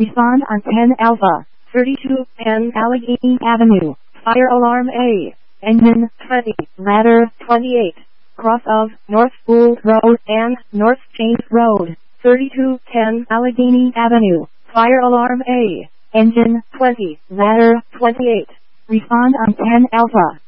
Respond on 10 Alpha, 3210 Allegheny Avenue, Fire Alarm A, Engine 20, Ladder 28, cross of North Gould Road and North James Road, 3210 Allegheny Avenue, Fire Alarm A, Engine 20, Ladder 28. Respond on 10 Alpha.